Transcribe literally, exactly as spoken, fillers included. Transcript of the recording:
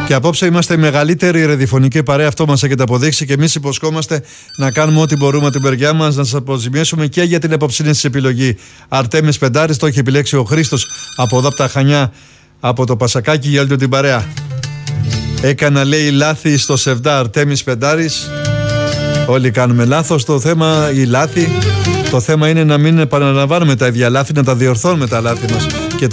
Και απόψε είμαστε η μεγαλύτερη ραδιοφωνική παρέα, αυτό μας έχετε αποδείξει και εμείς υποσχόμαστε να κάνουμε ό,τι μπορούμε από την μεριά μας να σας αποζημιώσουμε και για την επόψινή σας επιλογή. Αρτέμις Πεντάρης, το έχει επιλέξει ο Χρήστος από εδώ από τα Χανιά, από το Πασακάκι, για όλη την παρέα. Έκανα, λέει, λάθη στο Σεβδά, Αρτέμις Πεντάρης. Όλοι κάνουμε λάθος, το θέμα ή λάθη. Το θέμα είναι να μην επαναλαμβάνουμε τα ίδια λάθη, να τα διορθώνουμε τα λάθη μας. Και